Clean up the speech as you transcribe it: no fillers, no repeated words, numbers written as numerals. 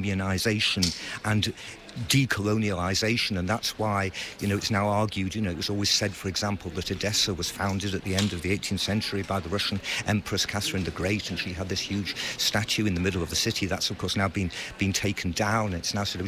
decommunization and decolonialization, and that's why, it's now argued, it was always said, for example, that Odessa was founded at the end of the 18th century by the Russian Empress Catherine the Great, and she had this huge statue in the middle of the city. That's, of course, now been taken down. It's now sort of